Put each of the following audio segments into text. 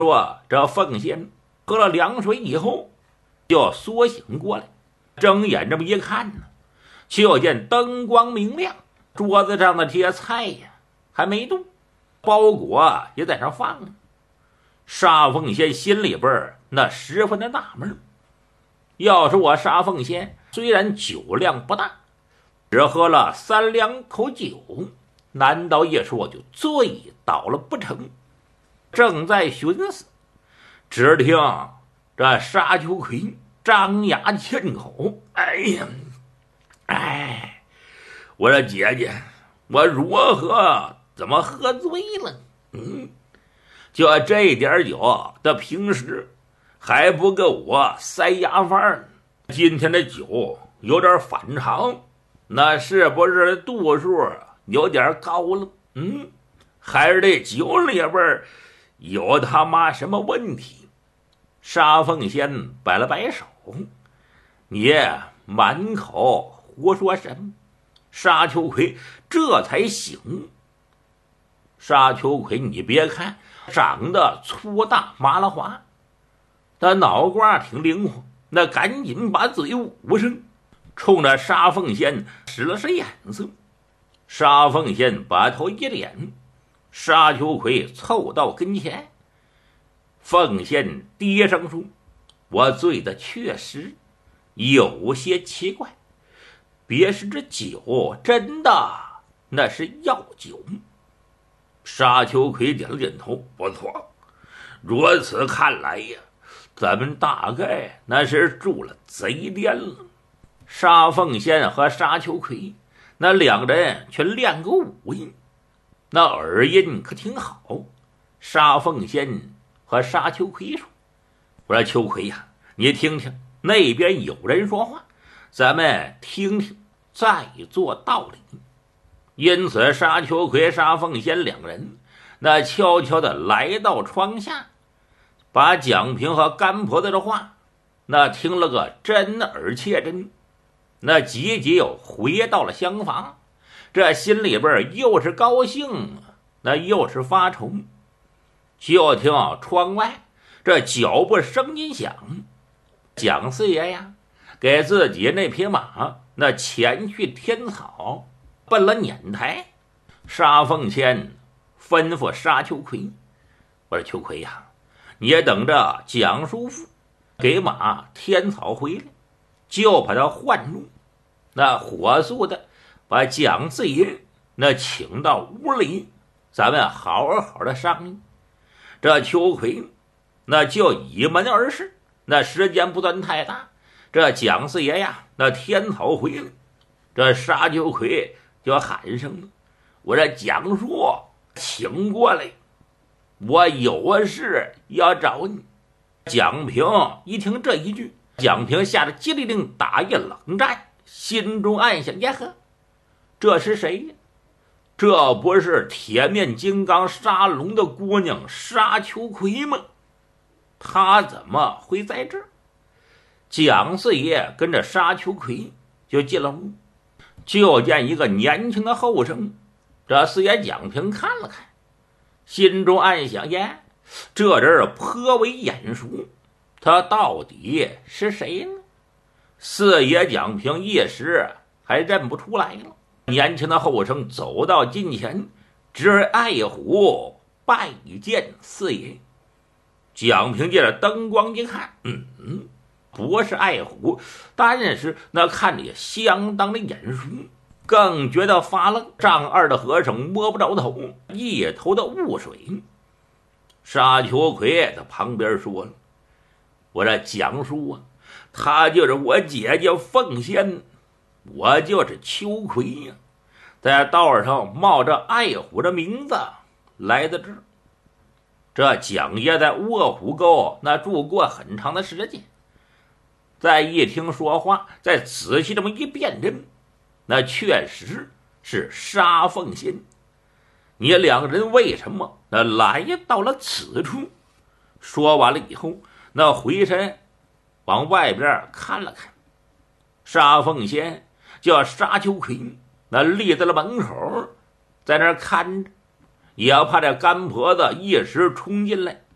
说这凤仙喝了凉水以后，就苏醒过来，睁眼这么一看呢，就见灯光明亮，桌子上的这些菜呀还没动，包裹也在那放呢。沙凤仙心里边那十分的纳闷，要是我沙凤仙虽然酒量不大，只喝了3两口酒，难道一说就醉倒了不成？正在寻思，只听这沙丘魁张牙欠口：“哎呀，哎，我说姐姐，我如何怎么喝醉了？就这点酒，这平时还不够我塞牙饭，今天的酒有点反常，那是不是度数有点高了？还是这酒里边有他妈什么问题？”沙凤仙摆了摆手：“你满口胡说什么？”沙丘魁这才醒。沙丘魁，你别看长得粗大麻辣滑，他脑瓜挺灵活，那赶紧把嘴捂上，冲着沙凤仙使了使眼色。沙凤仙把头一点，沙丘魁凑到跟前。凤仙低声说：“我醉的确实有些奇怪，别是这酒真的那是药酒。”沙丘魁点了点头：“不错，如此看来呀，咱们大概那是住了贼店了。”沙凤仙和沙丘魁那两人却练个武艺，那耳音可挺好。沙凤仙和沙丘魁说：“我说秋葵呀，你听听那边有人说话，咱们听听再做道理。”因此沙丘魁、沙凤仙两人那悄悄地来到窗下，把蒋平和干婆子的话那听了个真耳切真，那急急又回到了厢房，这心里边又是高兴那又是发愁。就听窗外这脚步声音响，蒋四爷呀给自己那匹马那前去添草，奔了撵台。沙凤仙吩咐沙丘魁：“我说秋葵呀，你也等着蒋叔父给马添草回来，就把他唤住，那火速的把蒋四爷那请到屋里，咱们好好的商议。”这秋葵那就倚门而视，那时间不算太大。这蒋四爷呀那添草回来，这沙丘魁就喊声了：“我这蒋叔请过来，我有事要找你。”蒋平一听这一句，蒋平吓得机灵灵打一冷战，心中暗想：呀呵，这是谁呀？这不是铁面金刚沙龙的姑娘沙丘魁吗？他怎么会在这儿？蒋四爷跟着沙丘魁就进了屋，就见一个年轻的后生。这四爷蒋平看了看，心中暗想：耶，这人颇为眼熟，他到底是谁呢？四爷蒋平一时还认不出来了。年轻的后生走到近前，直爱虎拜见四爷。蒋平借着灯光一看，不是爱虎，但是那看着也相当的眼熟，更觉得发愣。丈二的和尚摸不着头，一头的雾水。沙丘魁在旁边说了：“我这蒋叔啊，他就是我姐姐凤仙，我就是秋葵呀，在道上冒着爱虎的名字来的这儿。”这蒋爷在卧虎沟那住过很长的时间，再一听说话，再仔细这么一辨认，那确实是沙凤仙。你两个人为什么那来到了此处？说完了以后，那回身往外边看了看，沙凤仙叫沙丘魁那立在了门口，在那看着，也怕这干婆子一时冲进来，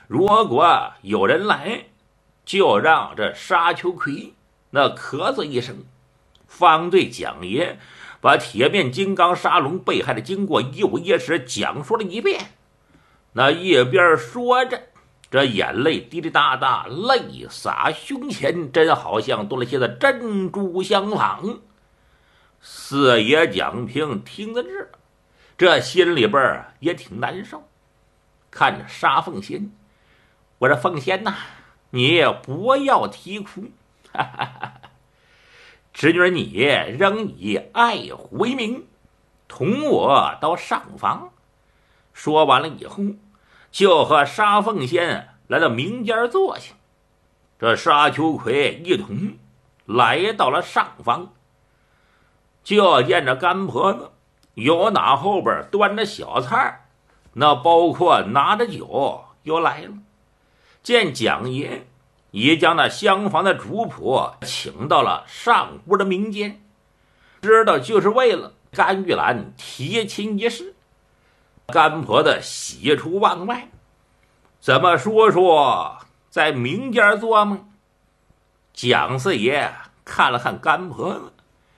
如果有人来，就让这沙丘魁那咳嗽一声，方对蒋爷把铁面金刚沙龙被害的经过一五一十讲述了一遍。那一边说着，这眼泪滴滴答答，泪洒胸前，真好像多了些的珍珠相仿。四爷蒋平听得这心里边也挺难受，看着沙凤仙，我说凤仙呐，你也不要啼哭，哈哈哈！侄女你仍以爱虎为名，同我到上房。说完了以后，就和沙凤仙来到明间坐下。这沙丘魁一同来到了上房，就见着干婆子有哪后边端着小菜，那包括拿着酒又来了。见蒋爷已将那厢房的主仆请到了上屋的民间，知道就是为了甘玉兰提亲一事。干婆的喜出望外，怎么说在民间做吗？蒋四爷看了看干婆子，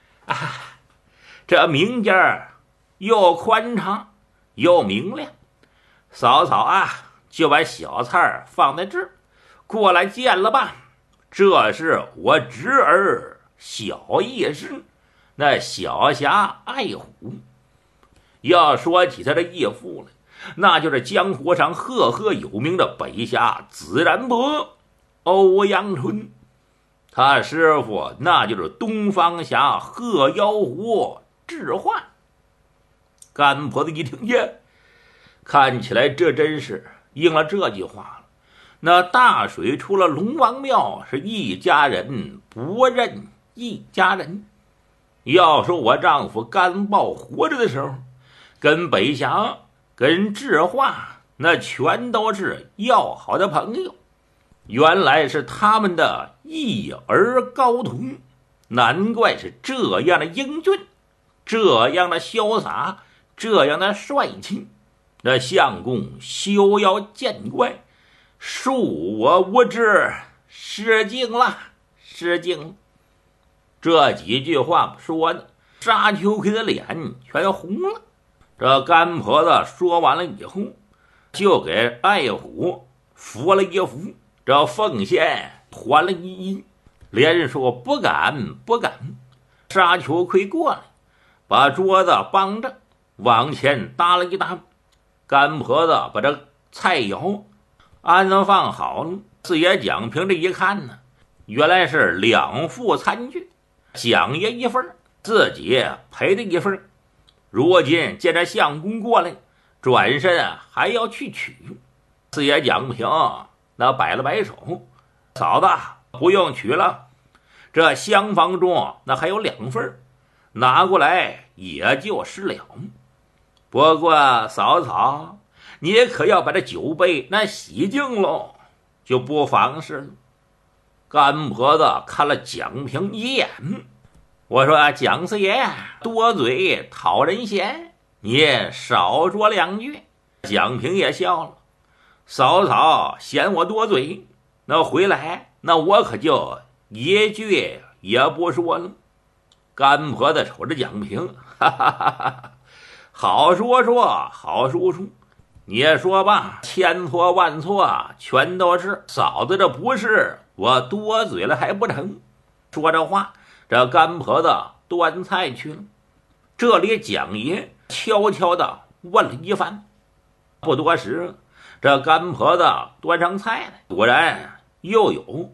这民间又宽敞又明亮，嫂嫂就把小菜放在这儿，过来见了吧。这是我侄儿小义士，那小侠爱虎。要说起他的义父来，那就是江湖上赫赫有名的北侠紫然伯欧阳春，他师傅那就是东方侠鹤妖狐智幻。干婆子一听耶，看起来这真是应了这句话了，那大水出了龙王庙，是一家人不认一家人。要说我丈夫干豹活着的时候，跟北侠跟智化那全都是要好的朋友，原来是他们的一儿高同，难怪是这样的英俊，这样的潇洒，这样的帅气。那相公休要见怪，恕我无知，失敬了，失敬了。这几句话说的沙丘魁的脸全红了。这干婆子说完了以后，就给爱虎扶了一扶，这凤仙还了一衣，连说不敢不敢。沙丘魁过来，把桌子帮着往前搭了一搭，干婆子把这菜肴安放好了。四爷蒋平这一看呢，原来是2副餐具，蒋爷一份，自己陪的一份。如今见着相公过来，转身还要去取。四爷蒋平那摆了摆手，嫂子不用取了，这厢房中那还有2份，拿过来也就是了。不过嫂嫂，你可要把这酒杯那洗净喽，就不妨事了。干婆子看了蒋平一眼，我说蒋四爷多嘴讨人嫌，你少说2句。蒋平也笑了，嫂嫂嫌我多嘴，那回来那我可就一句也不说了。干婆子瞅着蒋平，哈哈哈哈，好说说，好说说，你说吧，千错万错全都是嫂子，这不是我多嘴了还不成？说这话，这干婆子端菜去了。这里蒋爷悄悄地问了一番，不多时，这干婆子端上菜来，果然又有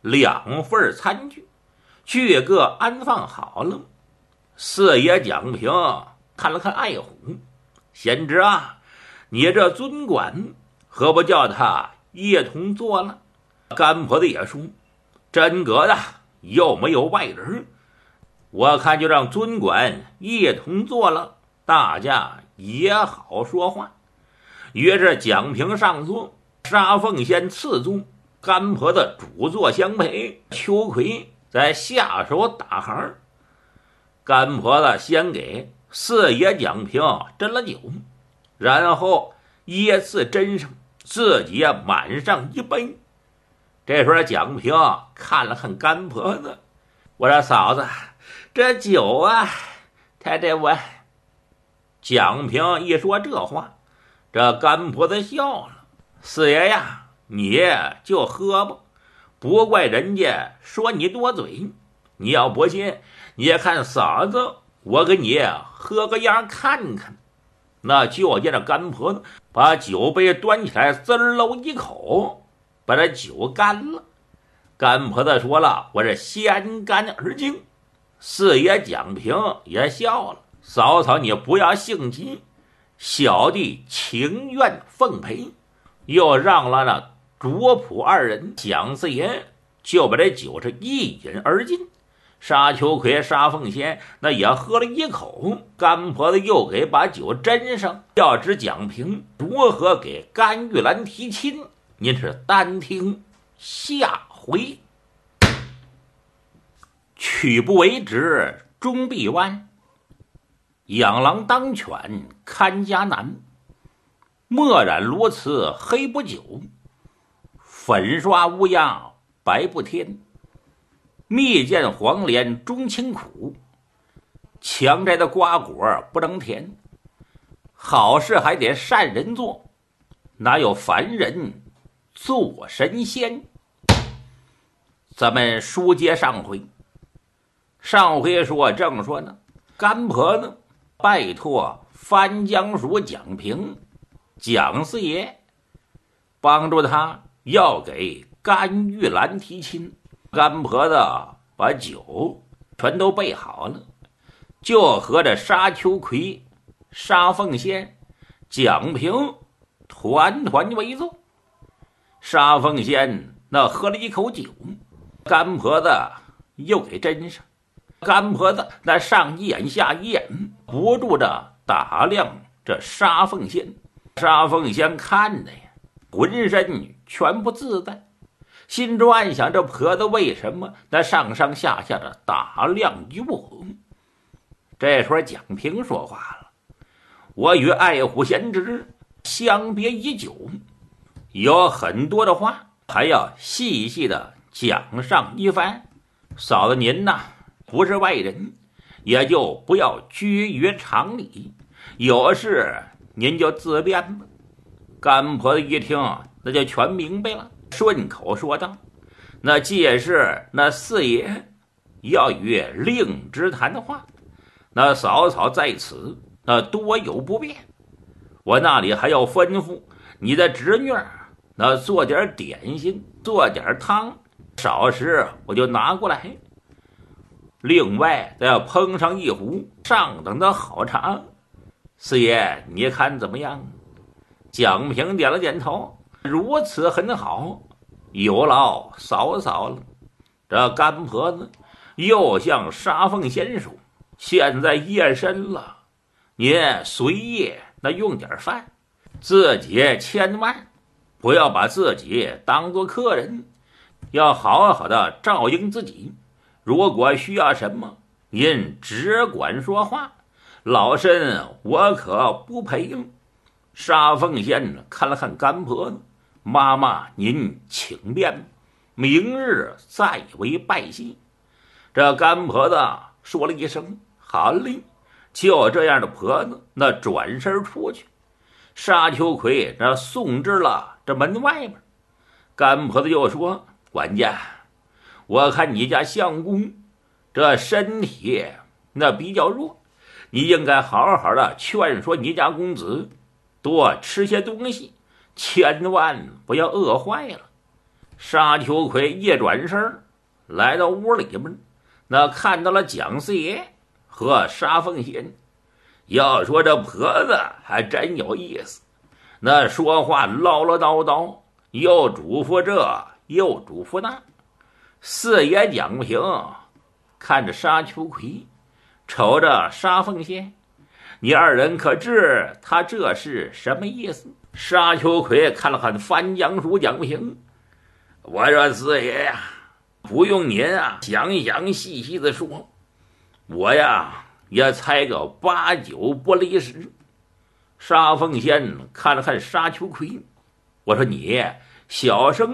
2份餐具，俱各安放好了。四爷蒋平看了看爱虎，贤侄你这尊管何不叫他一同坐了？干婆子也说，真格的又没有外人，我看就让尊管一同坐了，大家也好说话。于是蒋平上座，沙凤仙次坐，干婆子主座相陪，秋葵在下手打行。干婆子先给四爷蒋平斟了酒，然后依次斟上， 自己呀满上一杯。这时候蒋平看了看干婆子，我说嫂子，这酒啊，他这我。蒋平一说这话，这干婆子笑了，四爷呀，你就喝吧，不怪人家说你多嘴。你要不信，你看嫂子，我给你喝个样看看。那就见这干婆子把酒杯端起来，滋喽一口，把这酒干了。干婆子说了，我是先干而敬。四爷蒋平也笑了，嫂嫂你不要性急，小弟情愿奉陪。又让了那卓普二人，蒋四爷就把这酒是一饮而尽。沙秋葵、沙凤仙那也喝了一口，干婆子又给把酒斟上。要知蒋平如何给甘玉兰提亲，您是单听下回。曲不为直终必弯，养狼当犬看家难。墨染罗瓷黑不久，粉刷乌鸦白不添。蜜饯黄连终清苦，强摘的瓜果不能甜。好事还得善人做，哪有凡人做神仙？咱们书接上回，说正说呢，干婆呢拜托番江署蒋平蒋四爷帮助他要给甘玉兰提亲。干婆子把酒全都备好了，就和着沙秋葵、沙凤仙、蒋平团团围坐。沙凤仙那喝了一口酒，干婆子又给斟上。干婆子那上一眼下一眼，不住着打量这沙凤仙。沙凤仙看的呀，浑身全不自在，心中暗想：这婆子为什么那上上下下的打量于我？这时候蒋平说话了：“我与爱虎贤侄相别已久，有很多的话还要细细的讲上一番。嫂子您呐，不是外人，也就不要拘于常理，有事您就自便吧。”干婆子一听，那就全明白了，顺口说道：“那既是那四爷要与令之谈的话，那嫂嫂在此那多有不便，我那里还要吩咐你的侄女那做点点心，做点汤，少时我就拿过来。另外再要烹上一壶上等的好茶，四爷你看怎么样？”蒋平点了点头，如此很好，有劳嫂嫂了。这干婆子又向沙凤仙说：“现在夜深了，您随夜那用点饭，自己千万不要把自己当作客人，要好好的照应自己。如果需要什么，您只管说话，老身我可不陪。”沙凤仙看了看干婆子：“妈妈您请便，明日再为拜谢。”这干婆子说了一声：“好嘞。”就这样的婆子那转身出去。沙秋葵那送至了这门外边。干婆子又说：“管家，我看你家相公这身体那比较弱，你应该好好的劝说你家公子多吃些东西，千万不要饿坏了。”沙秋葵一转身来到屋里边，那看到了蒋四爷和沙凤仙。要说这婆子还真有意思，那说话唠唠叨叨，又嘱咐这又嘱咐那。四爷蒋平看着沙秋葵，瞅着沙凤仙：“你二人可知他这是什么意思？”沙秋葵看了看番江署蒋平：“我说四爷呀，不用您详详细细的说，我呀也猜个8、9不离10。”沙凤仙看了看沙秋葵：“ 我说你小声